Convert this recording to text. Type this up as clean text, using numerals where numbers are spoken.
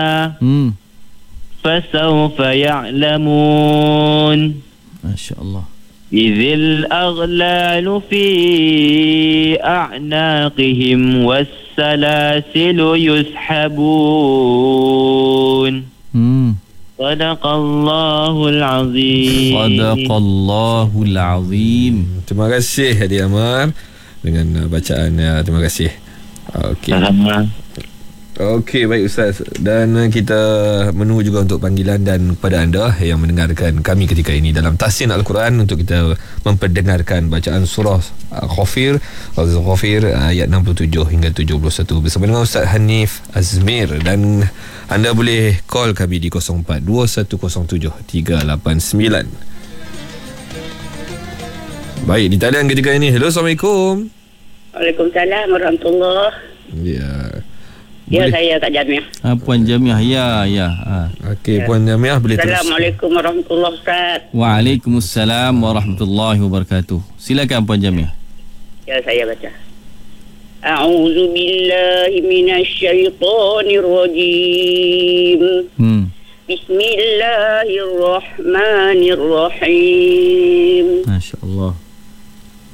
فسوف يعلمون. Masya Allah. إذ الأغلال في أعناقهم والسلاسل يسحبون. صدق الله العظيم. Sadaqallahul azim. Terima kasih Haji Amar dengan bacaan. Terima kasih. Okey. Okey, baik Ustaz. Dan kita menunggu juga untuk panggilan dan kepada anda yang mendengarkan kami ketika ini dalam Tahsin Al-Quran untuk kita memperdengarkan bacaan surah Ghafir ayat 67 hingga 71 bersama dengan Ustaz Hanif Azmir. Dan anda boleh call kami di 04210739. Baik, di talian ketika ini. Hello, Assalamualaikum. Waalaikumsalam warahmatullahi. Ya. Ya, saya Kak Jamiah. Puan Jamiah. Ya. Okey, Puan Jamiah boleh terus. Assalamualaikum warahmatullahi wabarakatuh. Waalaikumsalam warahmatullahi wabarakatuh. Silakan Puan Jamiah. Ya, saya baca. A'udzu billahi minasyaitonir rajim. Bismillahirrahmanirrahim. Masya Allah.